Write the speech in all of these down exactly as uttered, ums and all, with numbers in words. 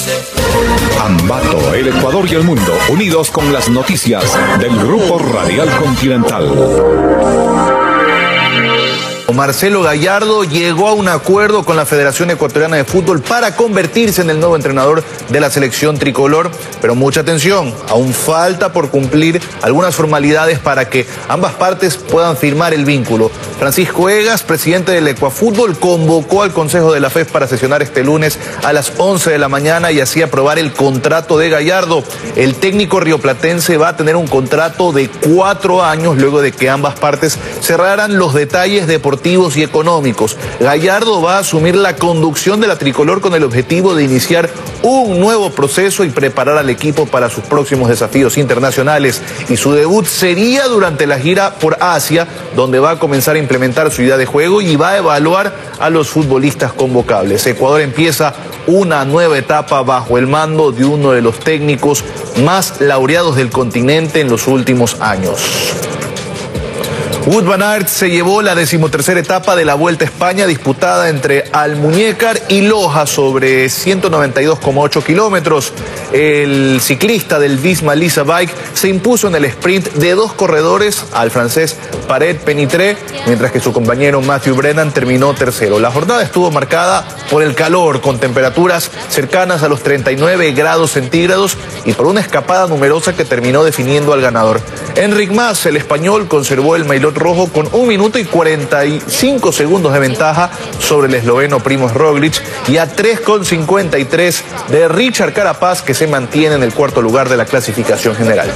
Ambato, el Ecuador y el mundo, unidos con las noticias del Grupo Radial Continental. Marcelo Gallardo llegó a un acuerdo con la Federación Ecuatoriana de Fútbol para convertirse en el nuevo entrenador de la selección tricolor, pero mucha atención, aún falta por cumplir algunas formalidades para que ambas partes puedan firmar el vínculo. Francisco Egas, presidente del Ecuafútbol, convocó al Consejo de la F E F para sesionar este lunes a las once de la mañana y así aprobar el contrato de Gallardo. El técnico rioplatense va a tener un contrato de cuatro años luego de que ambas partes cerraran los detalles deportivos y económicos. Gallardo va a asumir la conducción de la tricolor con el objetivo de iniciar un nuevo proceso y preparar al equipo para sus próximos desafíos internacionales. Y su debut sería durante la gira por Asia, donde va a comenzar a implementar su idea de juego y va a evaluar a los futbolistas convocables. Ecuador empieza una nueva etapa bajo el mando de uno de los técnicos más laureados del continente en los últimos años. Wout van Aert se llevó la decimotercera etapa de la Vuelta a España disputada entre Almuñécar y Loja sobre ciento noventa y dos coma ocho kilómetros. El ciclista del Visma Lease Bike se impuso en el sprint de dos corredores al francés Paret Penitré, mientras que su compañero Matthew Brennan terminó tercero. La jornada estuvo marcada por el calor, con temperaturas cercanas a los treinta y nueve grados centígrados y por una escapada numerosa que terminó definiendo al ganador. Enric Mas, el español, conservó el maillot rojo con un minuto y cuarenta y cinco segundos de ventaja sobre el esloveno Primož Roglic y a tres con cincuenta y tres de Richard Carapaz, que se mantiene en el cuarto lugar de la clasificación general.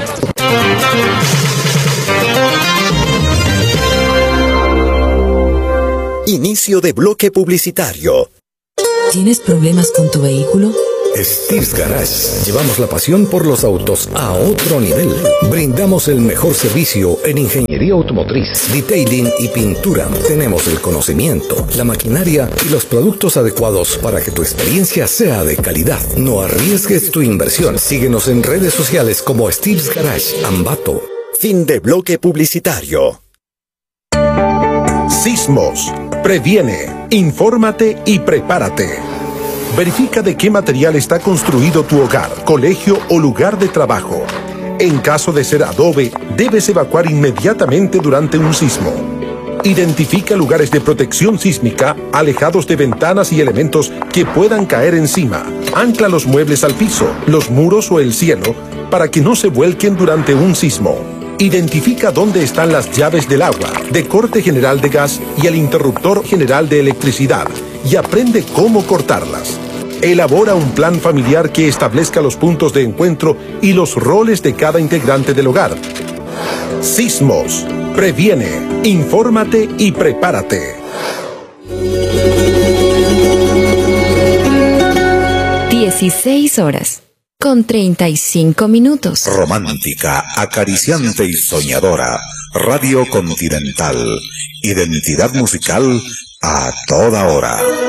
Inicio de bloque publicitario. ¿Tienes problemas con tu vehículo? Steve's Garage. Llevamos la pasión por los autos a otro nivel. Brindamos el mejor servicio en ingeniería automotriz, detailing y pintura. Tenemos el conocimiento, la maquinaria y los productos adecuados para que tu experiencia sea de calidad. No arriesgues tu inversión. Síguenos en redes sociales como Steve's Garage Ambato. Fin de bloque publicitario. Sismos. Previene, infórmate y prepárate. Verifica de qué material está construido tu hogar, colegio o lugar de trabajo. En caso de ser adobe, debes evacuar inmediatamente durante un sismo. Identifica lugares de protección sísmica alejados de ventanas y elementos que puedan caer encima. Ancla los muebles al piso, los muros o el cielo para que no se vuelquen durante un sismo. Identifica dónde están las llaves del agua, de corte general de gas y el interruptor general de electricidad y aprende cómo cortarlas. Elabora un plan familiar que establezca los puntos de encuentro y los roles de cada integrante del hogar. Sismos. Previene, infórmate y prepárate. dieciséis horas con treinta y cinco minutos. Romántica, acariciante y soñadora. Radio Continental. Identidad musical a toda hora.